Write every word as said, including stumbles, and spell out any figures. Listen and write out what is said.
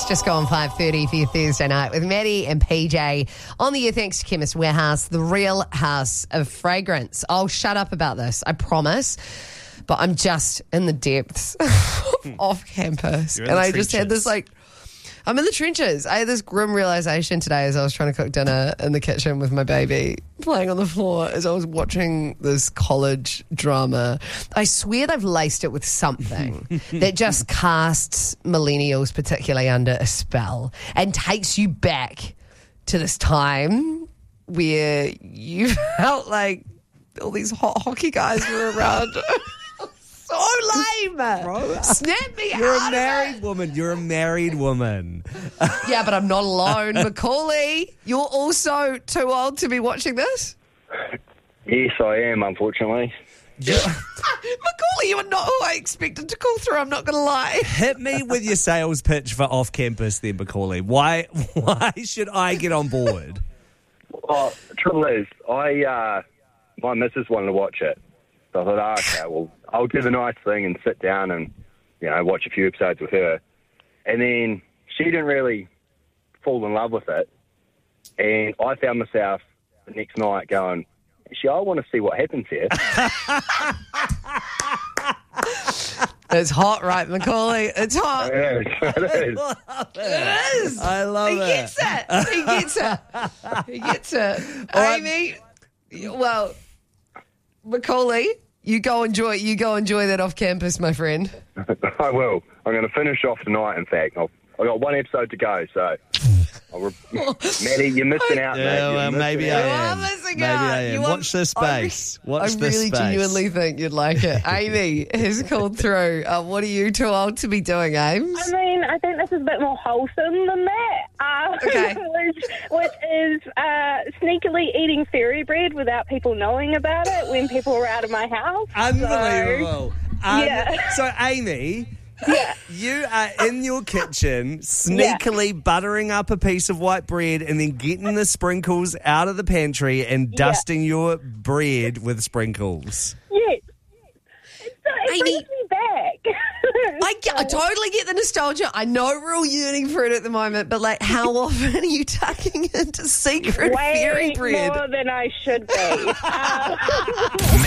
It's just gone five thirty for your Thursday night with Maddie and P J on the year thanks to Chemist Warehouse, the real house of fragrance. I'll shut up about this, I promise. But I'm just in the depths off campus. And I just had this like, I'm in the trenches. I had this grim realization today as I was trying to cook dinner in the kitchen with my baby playing on the floor as I was watching this college drama. I swear they've laced it with something that just casts millennials particularly under a spell and takes you back to this time where you felt like all these hot hockey guys were around. So lame. Bro, Snap me You're out a married of it. woman. You're a married woman. Yeah, but I'm not alone. Macaulay, you're also too old to be watching this? Yes, I am, unfortunately. Macaulay, you are not who I expected to call through, I'm not going to lie. Hit me with your sales pitch for off campus then, Macaulay. Why why should I get on board? Well, the trouble is, I, uh, my missus wanted to watch it. So I thought, oh, okay, well, I'll do the nice thing and sit down and, you know, watch a few episodes with her. And then she didn't really fall in love with it. And I found myself the next night going, actually, I want to see what happens here. It's hot, right, Macaulay? It's hot. It is. It is. It is. I love he it. Gets it. He gets it. He gets it. right. Amy, well, Macaulay, you go enjoy. You go enjoy that off campus, my friend. I will. I'm going to finish off tonight, in fact. I've, I've got one episode to go, so... I'll re- Maddie, you're missing out, mate. Yeah, You're well, missing maybe out. I You am. are missing Maybe out. I am. You Watch are- this I re- space. Watch I this really space. genuinely think you'd like it. Amy has called through. Uh, what are you too old to be doing, Ames? I mean, I think this is a bit more wholesome than that. Uh, Okay. which, which is uh, sneakily eating fairy bread without people knowing about it when people are out of my house. Unbelievable. Um, yeah. So, Amy, Yeah. you are in your kitchen sneakily buttering up a piece of white bread and then getting the sprinkles out of the pantry and dusting your bread with sprinkles. Yes. So it Amy- brings me back. I, get, I totally get the nostalgia. I know we're all yearning for it at the moment, but like, how often are you tucking into secret Way fairy bread? more than I should be. Uh,